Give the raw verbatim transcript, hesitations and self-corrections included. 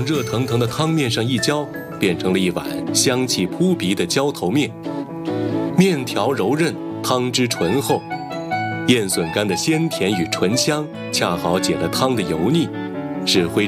往热腾腾的汤面上一浇，变成了一碗香气扑鼻的浇头面。面条柔韧，汤汁醇厚，燕笋干的鲜甜与醇香恰好解了汤的油腻，是徽